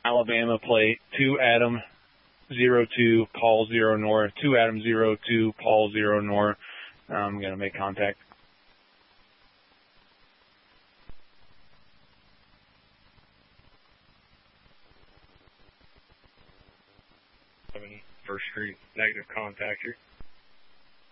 Alabama plate, 2 Adam 02 Paul 0 North, 2 Adam 02 Paul 0 North. I'm going to make contact. First Street, negative contact here.